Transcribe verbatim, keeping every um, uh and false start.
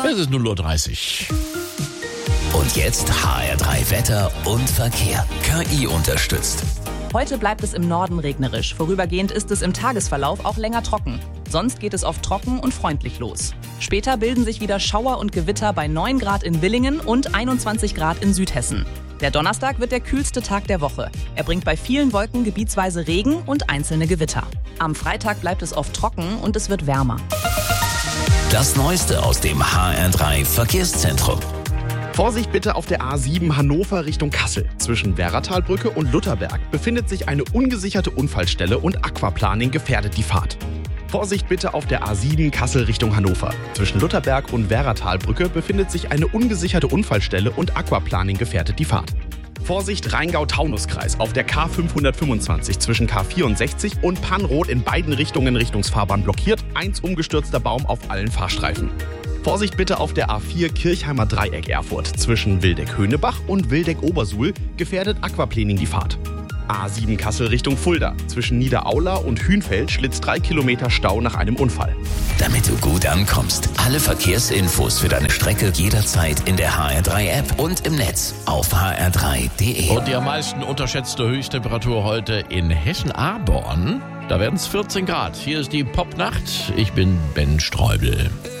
Es ist null Uhr dreißig. Und jetzt H R drei Wetter und Verkehr. K I unterstützt. Heute bleibt es im Norden regnerisch. Vorübergehend ist es im Tagesverlauf auch länger trocken. Sonst geht es oft trocken und freundlich los. Später bilden sich wieder Schauer und Gewitter bei neun Grad in Villingen und einundzwanzig Grad in Südhessen. Der Donnerstag wird der kühlste Tag der Woche. Er bringt bei vielen Wolken gebietsweise Regen und einzelne Gewitter. Am Freitag bleibt es oft trocken und es wird wärmer. Das Neueste aus dem H R drei Verkehrszentrum. Vorsicht bitte auf der A sieben Hannover Richtung Kassel. Zwischen Werratalbrücke und Lutherberg befindet sich eine ungesicherte Unfallstelle und Aquaplaning gefährdet die Fahrt. Vorsicht bitte auf der A sieben Kassel Richtung Hannover. Zwischen Lutherberg und Werratalbrücke befindet sich eine ungesicherte Unfallstelle und Aquaplaning gefährdet die Fahrt. Vorsicht Rheingau-Taunus-Kreis auf der K fünfhundertfünfundzwanzig zwischen K vierundsechzig und Pannrot in beiden Richtungen Richtungsfahrbahn blockiert. Eins umgestürzter Baum auf allen Fahrstreifen. Vorsicht bitte auf der A vier Kirchheimer Dreieck Erfurt. Zwischen Wildeck-Höhnebach und Wildeck-Obersuhl gefährdet Aquaplaning die Fahrt. A sieben Kassel Richtung Fulda. Zwischen Niederaula und Hünfeld schlitzt drei Kilometer Stau nach einem Unfall. Damit du gut ankommst, alle Verkehrsinfos für deine Strecke jederzeit in der H R drei App und im Netz auf h r drei punkt d e. Und die am meisten unterschätzte Höchsttemperatur heute in Hessen-Aborn. Da werden es vierzehn Grad. Hier ist die Popnacht. Ich bin Ben Streubel.